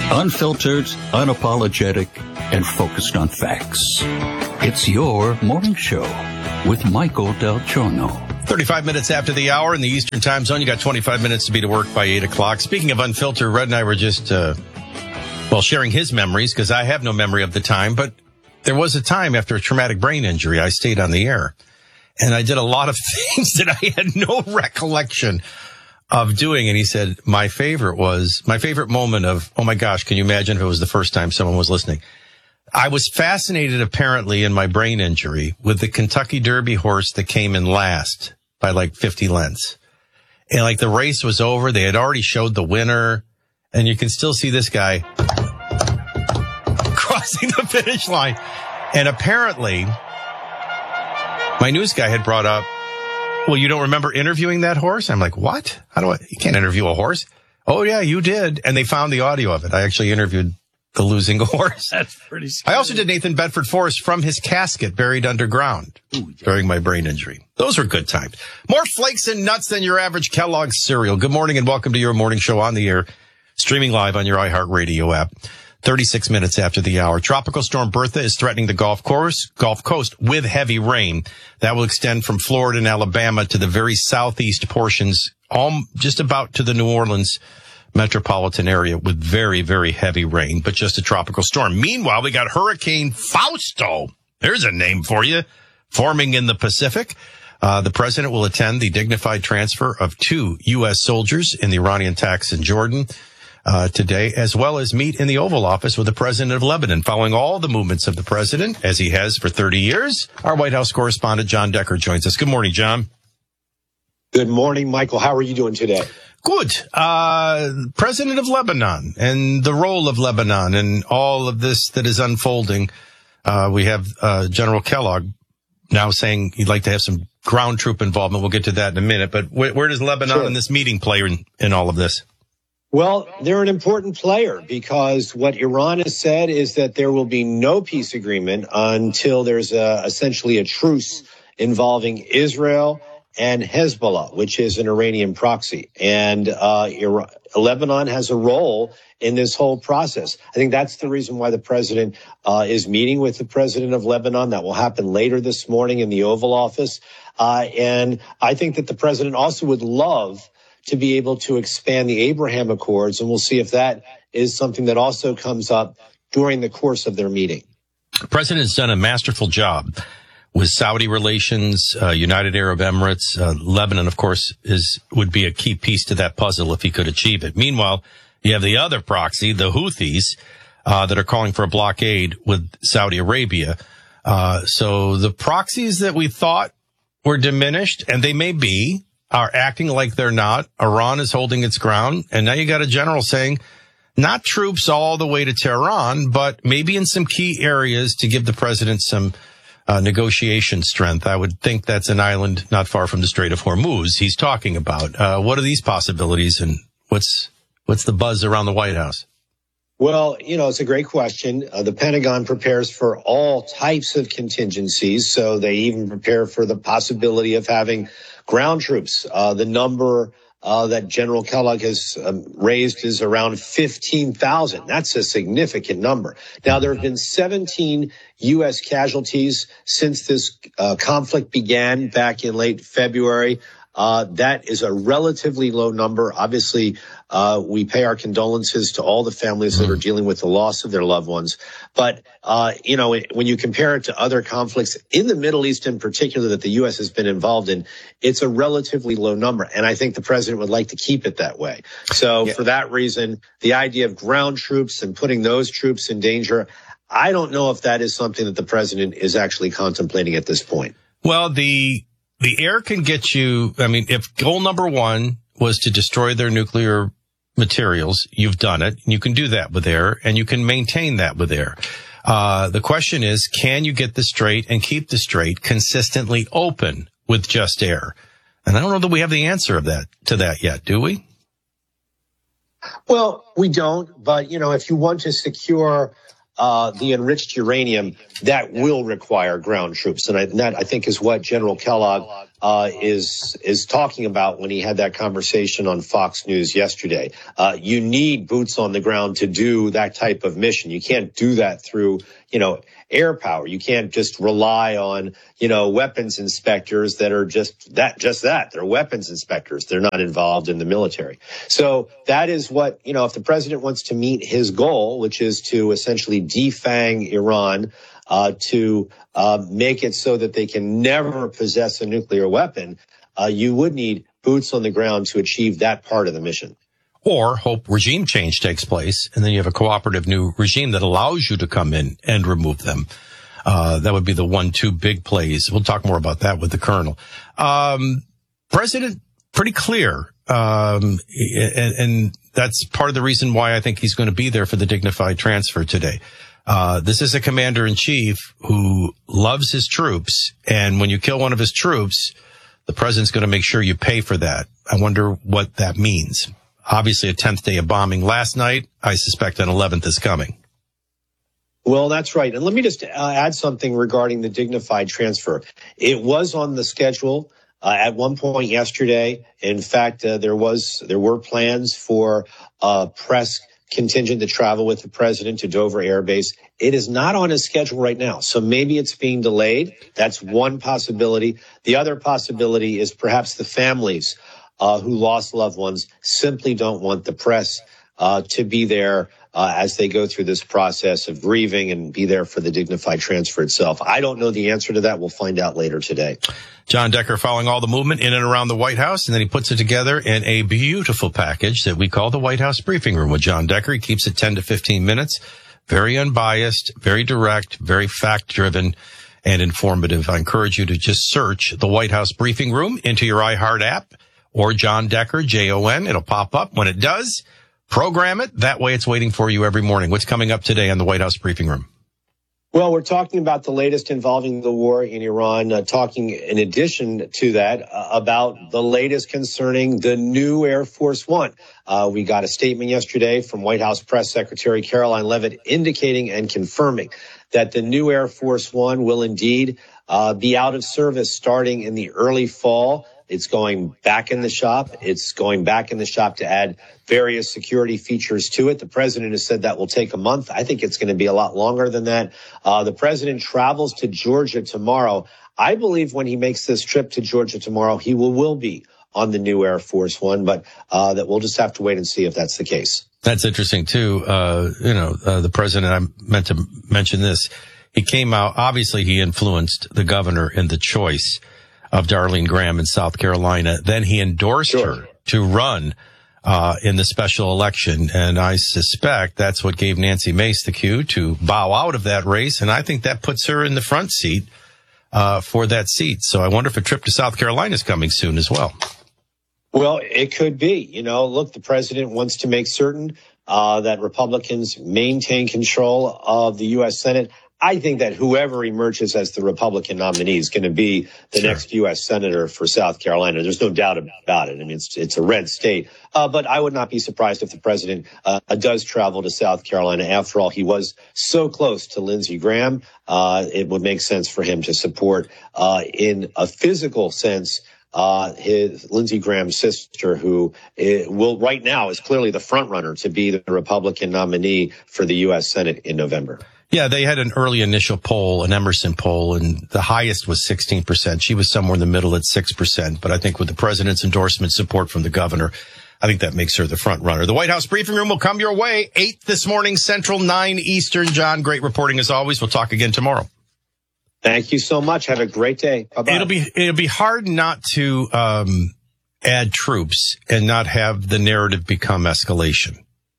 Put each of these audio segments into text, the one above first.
Unfiltered, unapologetic, and focused on facts. It's your morning show with Michael Del Giorno. 35 minutes after the hour in the Eastern Time Zone. You got 25 minutes to be to work by 8 o'clock. Speaking of Unfiltered, Red and I were just, sharing his memories, because I have no memory of the time. But there was a time after a traumatic brain injury, I stayed on the air. And I did a lot of things that I had no recollection of doing. And he said, my favorite moment of, oh my gosh, can you imagine if it was the first time someone was listening? I was fascinated, apparently, in my brain injury with the Kentucky Derby horse that came in last by like 50 lengths. And like the race was over. They had already showed the winner. And you can still see this guy crossing the finish line. And apparently, my news guy had brought up, well, you don't remember interviewing that horse? I'm like, what? You can't interview a horse. Oh, yeah, you did. And they found the audio of it. I actually interviewed the losing horse. That's pretty scary. I also did Nathan Bedford Forrest from his casket buried underground during my brain injury. Those were good times. More flakes and nuts than your average Kellogg's cereal. Good morning and welcome to your morning show on the air, streaming live on your iHeartRadio app. 36 minutes after the hour. Tropical storm Bertha is threatening the Gulf Coast with heavy rain. That will extend from Florida and Alabama to the very southeast portions, just about to the New Orleans metropolitan area with very, very heavy rain, but just a tropical storm. Meanwhile, we got Hurricane Fausto. There's a name for you, forming in the Pacific. The president will attend the dignified transfer of 2 U.S. soldiers in the Iranian attacks in Jordan today, as well as meet in the Oval Office with the president of Lebanon. Following all the movements of the president, as he has for 30 years, our White House correspondent John Decker joins us. Good morning, John. Good morning, Michael. How are you doing today? Good. President of Lebanon and the role of Lebanon and all of this that is unfolding. We have General Kellogg now saying he'd like to have some ground troop involvement. We'll get to that in a minute. But where does Lebanon in this meeting play in all of this? Well, they're an important player because what Iran has said is that there will be no peace agreement until there's essentially a truce involving Israel and Hezbollah, which is an Iranian proxy. And Lebanon has a role in this whole process. I think that's the reason why the president is meeting with the president of Lebanon. That will happen later this morning in the Oval Office. And I think that the president also would love to be able to expand the Abraham Accords, and we'll see if that is something that also comes up during the course of their meeting. The president has done a masterful job with Saudi relations, United Arab Emirates. Lebanon, of course, would be a key piece to that puzzle if he could achieve it. Meanwhile, you have the other proxy, the Houthis, that are calling for a blockade with Saudi Arabia. So the proxies that we thought were diminished, and they may be, are acting like they're not. Iran is holding its ground. And now you got a general saying, not troops all the way to Tehran, but maybe in some key areas to give the president some negotiation strength. I would think that's an island not far from the Strait of Hormuz he's talking about. What are these possibilities, and what's the buzz around the White House? Well, it's a great question. The Pentagon prepares for all types of contingencies, so they even prepare for the possibility of having ground troops. The number that General Kellogg has raised is around 15,000. That's a significant number. Now, there have been 17 U.S. casualties since this conflict began back in late February. That is a relatively low number. Obviously, we pay our condolences to all the families that are dealing with the loss of their loved ones. But, when you compare it to other conflicts in the Middle East in particular that the U.S. has been involved in, it's a relatively low number. And I think the president would like to keep it that way. So for that reason, the idea of ground troops and putting those troops in danger, I don't know if that is something that the president is actually contemplating at this point. Well, the air can get you. I mean, if goal number one was to destroy their nuclear materials, you've done it. You can do that with air, and you can maintain that with air. The question is, can you get the strait and keep the strait consistently open with just air? And I don't know that we have the answer to that yet, do we? Well, we don't. But, if you want to secure the enriched uranium, that will require ground troops. And that, I think, is what General Kellogg is talking about when he had that conversation on Fox News yesterday. You need boots on the ground to do that type of mission. You can't do that through, air power. You can't just rely on, weapons inspectors that are just that. They're weapons inspectors. They're not involved in the military. So that is what, if the president wants to meet his goal, which is to essentially defang Iran, to make it so that they can never possess a nuclear weapon, you would need boots on the ground to achieve that part of the mission. Or hope regime change takes place, and then you have a cooperative new regime that allows you to come in and remove them. That would be the 1-2 big plays. We'll talk more about that with the colonel. President, pretty clear. And that's part of the reason why I think he's going to be there for the dignified transfer today. This is a commander-in-chief who loves his troops, and when you kill one of his troops, the president's going to make sure you pay for that. I wonder what that means. Obviously, a 10th day of bombing last night. I suspect an 11th is coming. Well, that's right. And let me just add something regarding the dignified transfer. It was on the schedule at one point yesterday. In fact, there were plans for press contingent to travel with the president to Dover Air Base. It is not on his schedule right now, so maybe it's being delayed. That's one possibility. The other possibility is perhaps the families who lost loved ones simply don't want the press to be there as they go through this process of grieving and be there for the dignified transfer itself. I don't know the answer to that. We'll find out later today. John Decker following all the movement in and around the White House, and then he puts it together in a beautiful package that we call the White House Briefing Room with John Decker. He keeps it 10 to 15 minutes. Very unbiased, very direct, very fact-driven, and informative. I encourage you to just search the White House Briefing Room into your iHeart app or John Decker, Jon. It'll pop up. When it does, program it. That way it's waiting for you every morning. What's coming up today on the White House Briefing Room? Well, we're talking about the latest involving the war in Iran, talking in addition to that about the latest concerning the new Air Force One. We got a statement yesterday from White House Press Secretary Caroline Leavitt indicating and confirming that the new Air Force One will indeed be out of service starting in the early fall. It's going back in the shop. It's going back in the shop to add various security features to it. The president has said that will take a month. I think it's going to be a lot longer than that. The president travels to Georgia tomorrow. I believe when he makes this trip to Georgia tomorrow, he will be on the new Air Force One, but that we'll just have to wait and see if that's the case. That's interesting, too. The president, I meant to mention this. He came out, obviously he influenced the governor in the choice of Darlene Graham in South Carolina. Then he endorsed her to run in the special election. And I suspect that's what gave Nancy Mace the cue to bow out of that race. And I think that puts her in the front seat for that seat. So I wonder if a trip to South Carolina is coming soon as well. Well, it could be. Look, the president wants to make certain that Republicans maintain control of the U.S. Senate. I think that whoever emerges as the Republican nominee is going to be the next U.S. Senator for South Carolina. There's no doubt about it. I mean, it's a red state. But I would not be surprised if the president does travel to South Carolina. After all, he was so close to Lindsey Graham. It would make sense for him to support in a physical sense his Lindsey Graham's sister, who right now is clearly the front runner to be the Republican nominee for the U.S. Senate in November. Yeah, they had an early initial poll, an Emerson poll, and the highest was 16%. She was somewhere in the middle at 6%. But I think with the president's endorsement support from the governor, I think that makes her the front runner. The White House Briefing Room will come your way, 8 this morning, Central, 9 Eastern. John, great reporting as always. We'll talk again tomorrow. Thank you so much. Have a great day. Bye-bye. It'll be hard not to add troops and not have the narrative become escalation.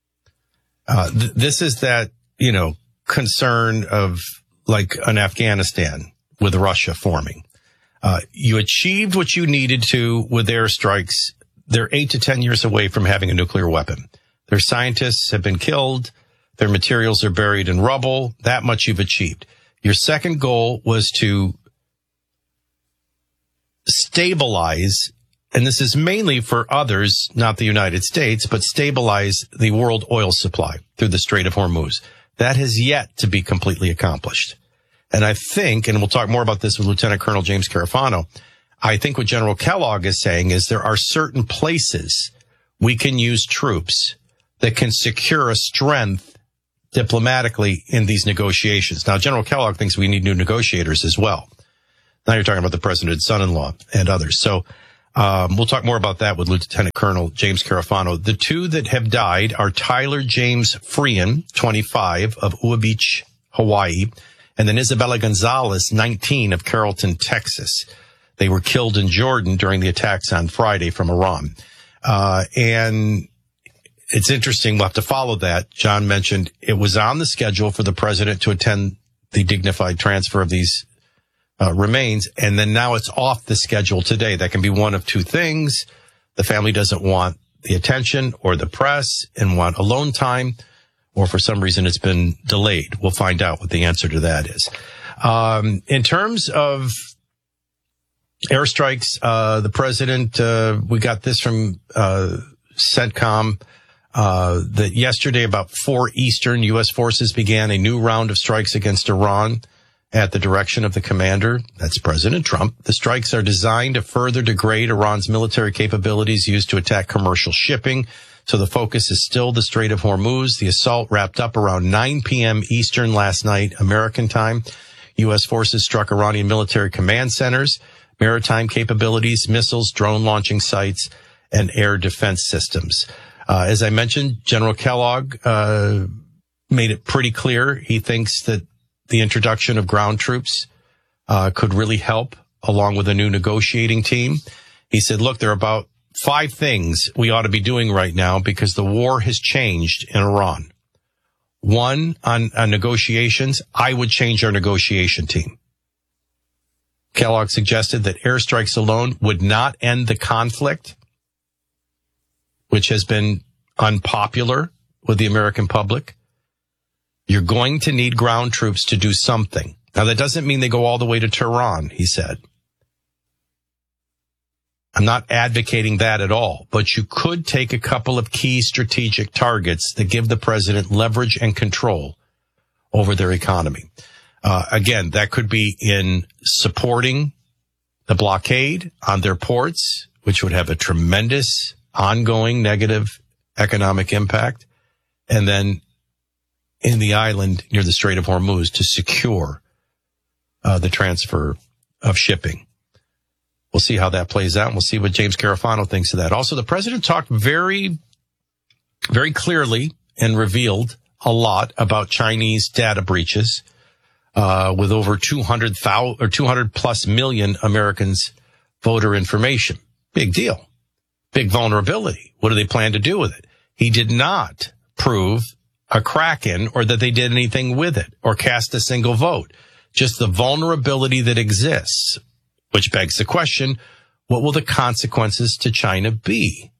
This is that, concern of like an Afghanistan with Russia forming. You achieved what you needed to with airstrikes. They're 8 to 10 years away from having a nuclear weapon. Their scientists have been killed. Their materials are buried in rubble. That much you've achieved. Your second goal was to stabilize, and this is mainly for others, not the United States, but stabilize the world oil supply through the Strait of Hormuz. That has yet to be completely accomplished. And I think, and we'll talk more about this with Lieutenant Colonel James Carafano, I think what General Kellogg is saying is there are certain places we can use troops that can secure a strength diplomatically in these negotiations. Now, General Kellogg thinks we need new negotiators as well. Now you're talking about the president's son-in-law and others. So we'll talk more about that with Lieutenant Colonel James Carafano. The two that have died are Tyler James Freehan, 25, of Ua Beach, Hawaii, and then Isabella Gonzalez, 19, of Carrollton, Texas. They were killed in Jordan during the attacks on Friday from Iran. And it's interesting. We'll have to follow that. John mentioned it was on the schedule for the president to attend the dignified transfer of these remains, and then now it's off the schedule today. That can be one of two things. The family doesn't want the attention or the press and want alone time, or for some reason it's been delayed. We'll find out what the answer to that is. In terms of airstrikes, the president, we got this from CENTCOM, that yesterday about 4 Eastern, U.S. forces began a new round of strikes against Iran at the direction of the commander. That's President Trump. The strikes are designed to further degrade Iran's military capabilities used to attack commercial shipping. So the focus is still the Strait of Hormuz. The assault wrapped up around 9 p.m. Eastern last night, American time. U.S. forces struck Iranian military command centers, maritime capabilities, missiles, drone launching sites, and air defense systems. As I mentioned, General Kellogg made it pretty clear he thinks that the introduction of ground troops could really help, along with a new negotiating team. He said, look, there are about 5 things we ought to be doing right now because the war has changed in Iran. 1, on negotiations, I would change our negotiation team. Kellogg suggested that airstrikes alone would not end the conflict, which has been unpopular with the American public. You're going to need ground troops to do something. Now, that doesn't mean they go all the way to Tehran, he said. I'm not advocating that at all, but you could take a couple of key strategic targets that give the president leverage and control over their economy. Again, that could be in supporting the blockade on their ports, which would have a tremendous ongoing negative economic impact, and then in the island near the Strait of Hormuz to secure the transfer of shipping. We'll see how that plays out, and we'll see what James Carafano thinks of that. Also, the president talked very, very clearly and revealed a lot about Chinese data breaches with over 200 plus million Americans' voter information. Big deal. Big vulnerability. What do they plan to do with it? He did not prove a crack-in or that they did anything with it or cast a single vote. Just the vulnerability that exists, which begs the question, what will the consequences to China be?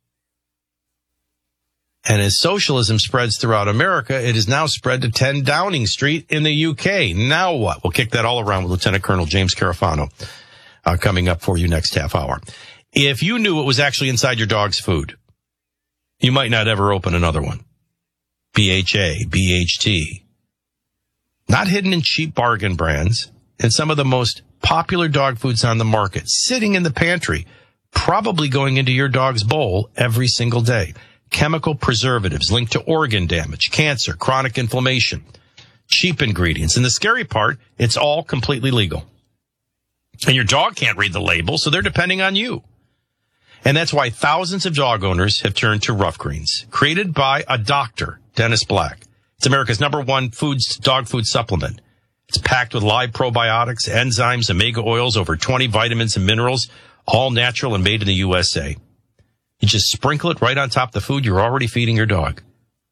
And as socialism spreads throughout America, it is now spread to 10 Downing Street in the UK. Now what? We'll kick that all around with Lieutenant Colonel James Carafano coming up for you next half hour. If you knew what was actually inside your dog's food, you might not ever open another one. BHA, BHT. Not hidden in cheap bargain brands, and some of the most popular dog foods on the market, sitting in the pantry, probably going into your dog's bowl every single day. Chemical preservatives linked to organ damage, cancer, chronic inflammation, cheap ingredients. And the scary part, it's all completely legal. And your dog can't read the label, so they're depending on you. And that's why thousands of dog owners have turned to Rough Greens, created by a doctor, Dennis Black. It's America's #1 dog food supplement. It's packed with live probiotics, enzymes, omega oils, over 20 vitamins and minerals, all natural and made in the USA. You just sprinkle it right on top of the food you're already feeding your dog.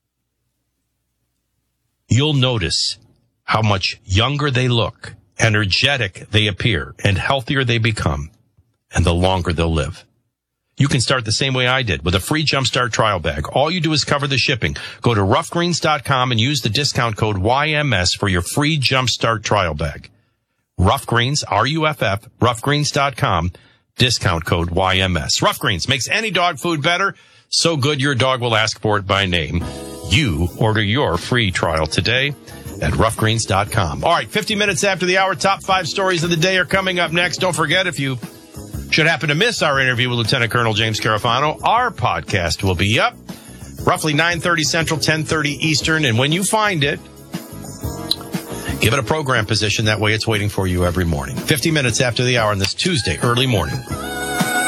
You'll notice how much younger they look, energetic they appear, and healthier they become, and the longer they'll live. You can start the same way I did with a free Jumpstart trial bag. All you do is cover the shipping. Go to roughgreens.com and use the discount code YMS for your free Jumpstart trial bag. Rough Greens, RUFF, roughgreens.com, discount code YMS. Rough Greens makes any dog food better, so good your dog will ask for it by name. You order your free trial today at roughgreens.com. All right, 50 minutes after the hour, top 5 stories of the day are coming up next. Don't forget, if you Should happen to miss our interview with Lieutenant Colonel James Carafano, our podcast will be up roughly 9:30 Central, 10:30 Eastern. And when you find it, give it a program position. That way it's waiting for you every morning. 50 minutes after the hour on this Tuesday early morning.